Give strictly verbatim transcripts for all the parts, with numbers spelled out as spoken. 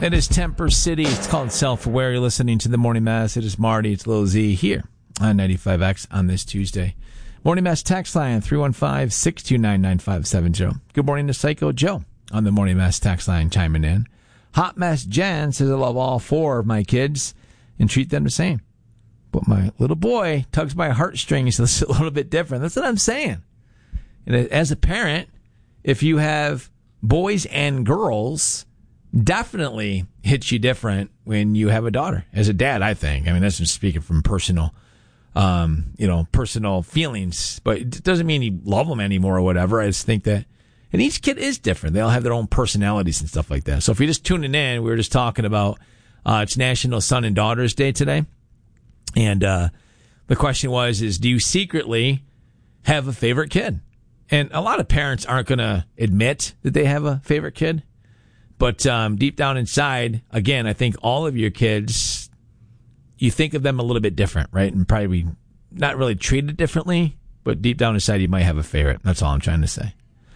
It is Temper City. It's called Self-Aware. You're listening to the Morning Mass. It is Marty. It's Lil Z here on ninety-five X on this Tuesday. Morning Mass text line three one five, six two nine, nine five seven zero. Good morning to Psycho Joe on the Morning Mass text line chiming in. Hot Mess Jen says, I love all four of my kids and treat them the same. But my little boy tugs my heartstrings a little bit different. That's what I'm saying. And as a parent, if you have boys and girls, definitely hits you different when you have a daughter. As a dad, I think. I mean, that's just speaking from personal, um, you know, personal feelings. But it doesn't mean you love them anymore or whatever. I just think that, and each kid is different. They all have their own personalities and stuff like that. So if you're just tuning in, we were just talking about uh, it's National Son and Daughters Day today. And uh, the question was, is do you secretly have a favorite kid? And a lot of parents aren't going to admit that they have a favorite kid. But um, deep down inside, again, I think all of your kids, you think of them a little bit different, right? And probably not really treated differently, but deep down inside, you might have a favorite. That's all I'm trying to say.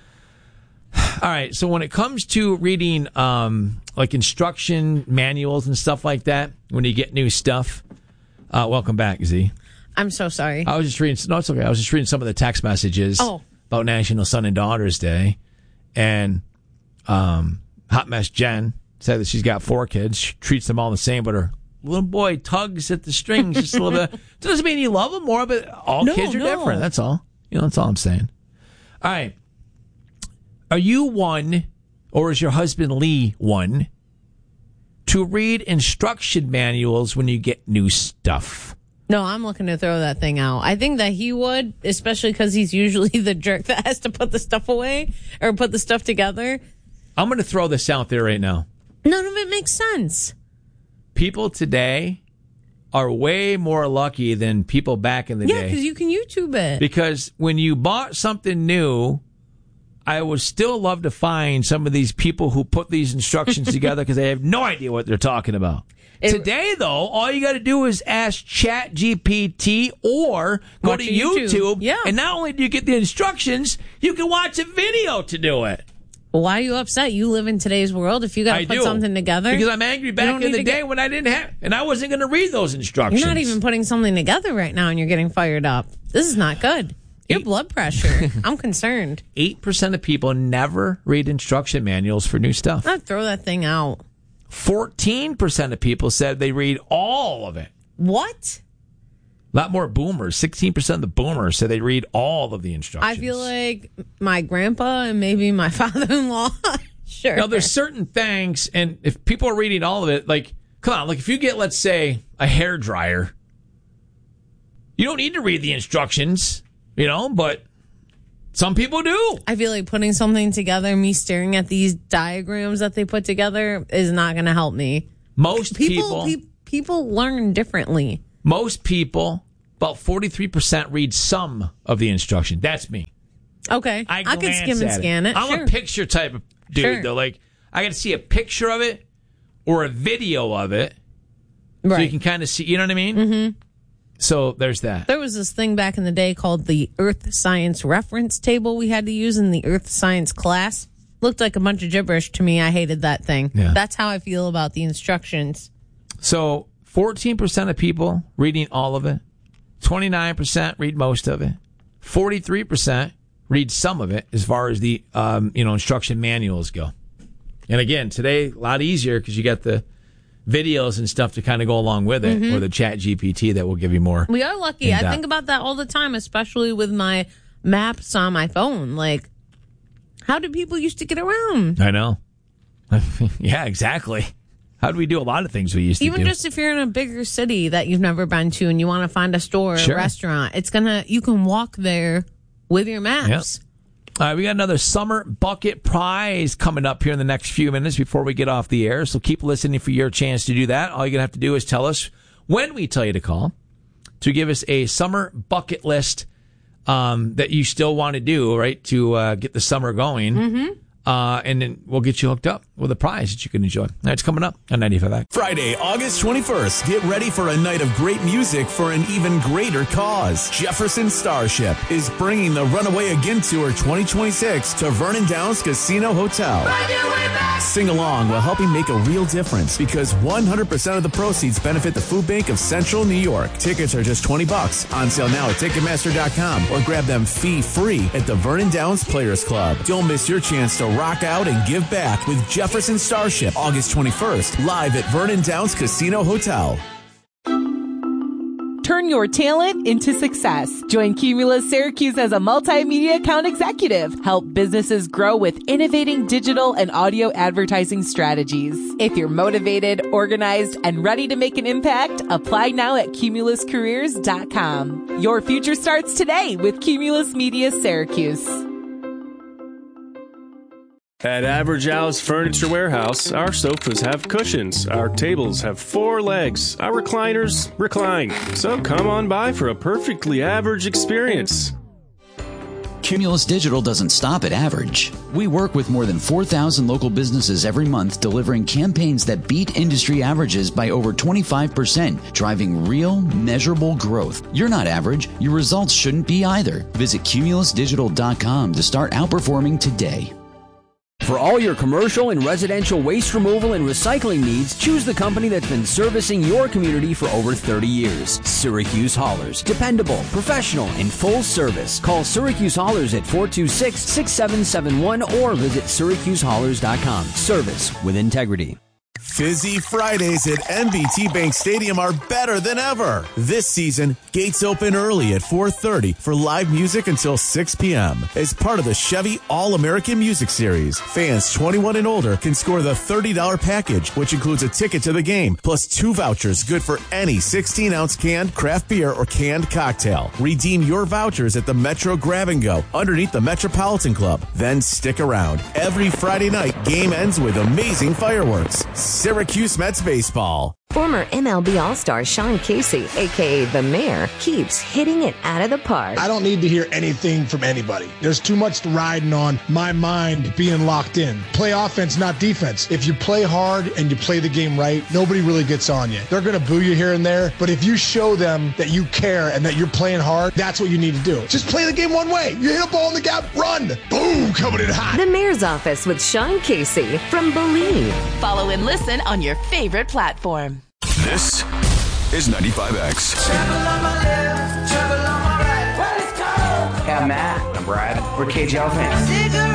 All right, so when it comes to reading um, like instruction manuals and stuff like that, when you get new stuff, uh, welcome back, Z. I'm so sorry. I was just reading, no, it's okay. I was just reading some of the text messages oh. about National Son and Daughters Day. And um, Hot Mess Jen said that she's got four kids. She treats them all the same, but her little boy tugs at the strings just a little bit. Doesn't mean you love them more, but all no, kids are no. different. That's all. You know, that's all I'm saying. All right. Are you one, or is your husband Lee one, to read instruction manuals when you get new stuff? No, I'm looking to throw that thing out. I think that he would, especially because he's usually the jerk that has to put the stuff away or put the stuff together. I'm going to throw this out there right now. None of it makes sense. People today are way more lucky than people back in the yeah, day. Yeah, because you can YouTube it. Because when you bought something new, I would still love to find some of these people who put these instructions together because they have no idea what they're talking about. It, Today, though, all you got to do is ask Chat G P T or go to YouTube. YouTube yeah. And not only do you get the instructions, you can watch a video to do it. Why are you upset? You live in today's world. If you got to put do. something together. Because I'm angry back in the day get... when I didn't have, and I wasn't going to read those instructions. You're not even putting something together right now and you're getting fired up. This is not good. Your Eight. blood pressure. I'm concerned. eight percent of people never read instruction manuals for new stuff. I'd throw that thing out. fourteen percent of people said they read all of it. What? A lot more boomers. sixteen percent of the boomers said they read all of the instructions. I feel like my grandpa and maybe my father-in-law. Sure. Now, there's certain things, and if people are reading all of it, like, come on, like if you get, let's say, a hairdryer, you don't need to read the instructions. You know, but some people do. I feel like putting something together, me staring at these diagrams that they put together is not going to help me. Most people... People, pe- people learn differently. Most people, about forty-three percent read some of the instruction. That's me. Okay. I, I can skim and scan it. it. I'm sure. a picture type of dude, sure. though. Like, I got to see a picture of it or a video of it right. so you can kind of see, you know what I mean? Mm-hmm. So there's that. There was this thing back in the day called the Earth Science Reference Table we had to use in the Earth Science class. Looked like a bunch of gibberish to me. I hated that thing. Yeah. That's how I feel about the instructions. So fourteen percent of people reading all of it. twenty-nine percent read most of it. forty-three percent read some of it as far as the um, you know instruction manuals go. And again, today, a lot easier because you got the videos and stuff to kind of go along with it, mm-hmm. or the Chat G P T that will give you more. We are lucky. I think about that all the time, especially with my maps on my phone. Like, how did people used to get around? I know. Yeah, exactly. How do we do a lot of things we used to Even do? Even just if you're in a bigger city that you've never been to and you want to find a store, sure. a restaurant, it's gonna you can walk there with your maps. Yep. All right, we got another summer bucket prize coming up here in the next few minutes before we get off the air. So keep listening for your chance to do that. All you're going to have to do is tell us when we tell you to call to give us a summer bucket list um, that you still want to do, right, to uh, get the summer going. Mm-hmm. Uh, and then we'll get you hooked up with a prize that you can enjoy. That's coming up on ninety-five X. Friday, August twenty-first. Get ready for a night of great music for an even greater cause. Jefferson Starship is bringing the Runaway Again Tour twenty twenty-six to Vernon Downs Casino Hotel. Sing along while helping make a real difference because one hundred percent of the proceeds benefit the Food Bank of Central New York. Tickets are just twenty bucks. On sale now at Ticketmaster dot com or grab them fee-free at the Vernon Downs Players Club. Don't miss your chance to rock out and give back with Jefferson Starship August twenty-first, live at Vernon Downs Casino Hotel. Turn your talent into success. Join Cumulus Syracuse as a multimedia account executive. Help businesses grow with innovating digital and audio advertising strategies. If you're motivated, organized, and ready to make an impact, apply now at cumulus careers dot com. Your future starts today with Cumulus Media Syracuse. At Average Al's Furniture Warehouse, our sofas have cushions, our tables have four legs, our recliners recline. So come on by for a perfectly average experience. Cumulus Digital doesn't stop at average. We work with more than four thousand local businesses every month, delivering campaigns that beat industry averages by over twenty-five percent, driving real, measurable growth. You're not average. Your results shouldn't be either. Visit cumulus digital dot com to start outperforming today. For all your commercial and residential waste removal and recycling needs, choose the company that's been servicing your community for over thirty years. Syracuse Haulers. Dependable, professional, and full service. Call Syracuse Haulers at four two six, six seven seven one or visit syracuse haulers dot com. Service with integrity. Fizzy Fridays at M B T Bank Stadium are better than ever. This season, gates open early at four thirty for live music until six p.m. As part of the Chevy All-American Music Series, fans twenty-one and older can score the thirty dollars package, which includes a ticket to the game, plus two vouchers good for any sixteen-ounce canned craft beer or canned cocktail. Redeem your vouchers at the Metro Grab and Go underneath the Metropolitan Club. Then stick around. Every Friday night, game ends with amazing fireworks. Syracuse Mets baseball. Former M L B All-Star Sean Casey, a k a. The Mayor, keeps hitting it out of the park. I don't need to hear anything from anybody. There's too much riding on my mind being locked in. Play offense, not defense. If you play hard and you play the game right, nobody really gets on you. They're going to boo you here and there, but if you show them that you care and that you're playing hard, that's what you need to do. Just play the game one way. You hit a ball in the gap, run. Boom, coming in hot. The Mayor's Office with Sean Casey from Believe. Follow and listen on your favorite platform. This is ninety-five X. Travel on my left, travel on my right. Well, let's go. Hey, I'm Matt. I'm Brad. We're K J L fans.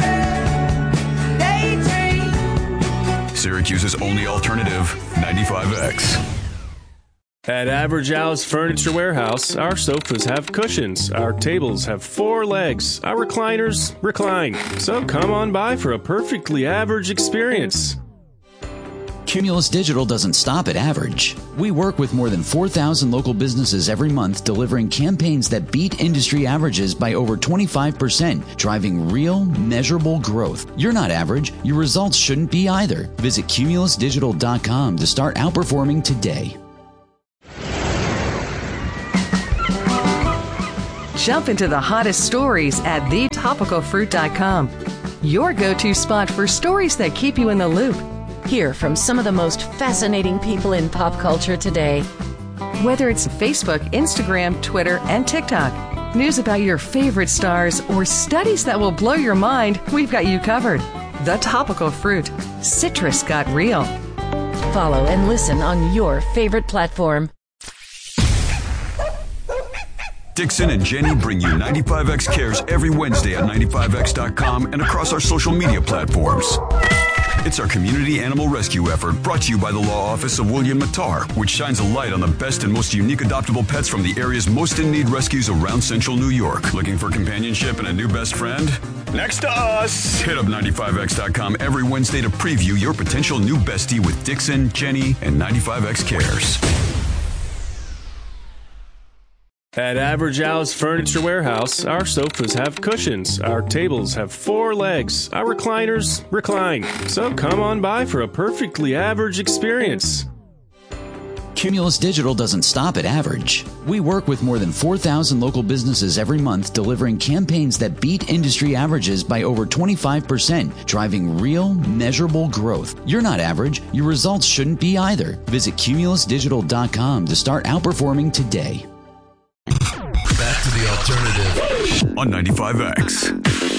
Syracuse's only alternative, ninety-five X. At Average Al's Furniture Warehouse, our sofas have cushions, our tables have four legs, our recliners recline. So come on by for a perfectly average experience. Cumulus Digital doesn't stop at average. We work with more than four thousand local businesses every month, delivering campaigns that beat industry averages by over twenty-five percent, driving real, measurable growth. You're not average. Your results shouldn't be either. Visit cumulus digital dot com to start outperforming today. Jump into the hottest stories at the topical fruit dot com. Your go-to spot for stories that keep you in the loop. Hear from some of the most fascinating people in pop culture today. Whether it's Facebook, Instagram, Twitter, and TikTok, news about your favorite stars, or studies that will blow your mind, we've got you covered. The Topical Fruit. Citrus got real. Follow and listen on your favorite platform. Dixon and Jenny bring you ninety-five X Cares every Wednesday at ninety-five X dot com and across our social media platforms. It's our community animal rescue effort brought to you by the Law Office of William Mattar, which shines a light on the best and most unique adoptable pets from the area's most in-need rescues around central New York. Looking for companionship and a new best friend? Next to us! Hit up ninety-five X dot com every Wednesday to preview your potential new bestie with Dixon, Jenny, and ninety-five X Cares. At Average Al's Furniture Warehouse, our sofas have cushions, our tables have four legs, our recliners recline. So come on by for a perfectly average experience. Cumulus Digital doesn't stop at average. We work with more than four thousand local businesses every month, delivering campaigns that beat industry averages by over twenty-five percent, driving real, measurable growth. You're not average. Your results shouldn't be either. Visit cumulus digital dot com to start outperforming today. Back to the alternative on ninety-five X.